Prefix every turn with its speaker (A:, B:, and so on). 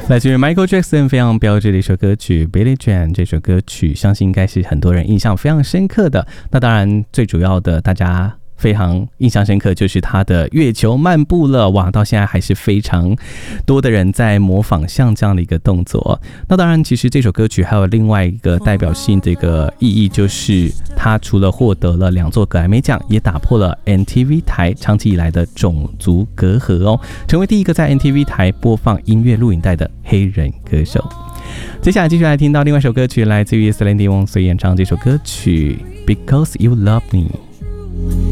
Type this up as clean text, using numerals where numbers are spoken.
A: 来自于 Michael Jackson 非常标志的一首歌曲 Billie Jean， 这首歌曲相信应该是很多人印象非常深刻的。那当然最主要的大家非常印象深刻就是他的月球漫步了，哇，到现在还是非常多的人在模仿像这样的一个动作。那当然其实这首歌曲还有另外一个代表性的一个意义，就是他除了获得了2座格莱美奖，也打破了 MTV 台长期以来的种族隔阂哦，成为第一个在 MTV 台播放音乐录影带的黑人歌手。接下来继续来听到另外一首歌曲，来自于 Celine Dion 所演唱这首歌曲 Because You Love Me。